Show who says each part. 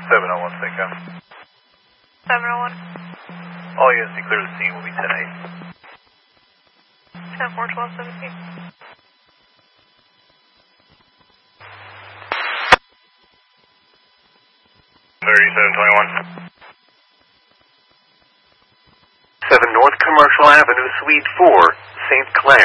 Speaker 1: 701, Seiko.
Speaker 2: 701.
Speaker 1: All units to clear the scene will be 10-8.
Speaker 2: 10-4-12-17.
Speaker 1: 3721.
Speaker 3: 7 North Commercial Avenue, Suite 4, St. Clair.